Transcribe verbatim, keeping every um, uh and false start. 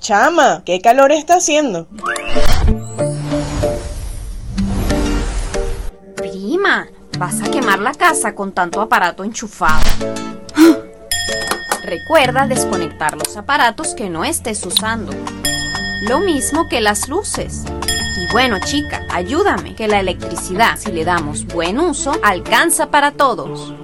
Chama, ¿qué calor está haciendo? Prima, vas a quemar la casa con tanto aparato enchufado. Recuerda desconectar los aparatos que no estés usando. Lo mismo que las luces. Y bueno, chica, ayúdame, que la electricidad, si le damos buen uso, alcanza para todos.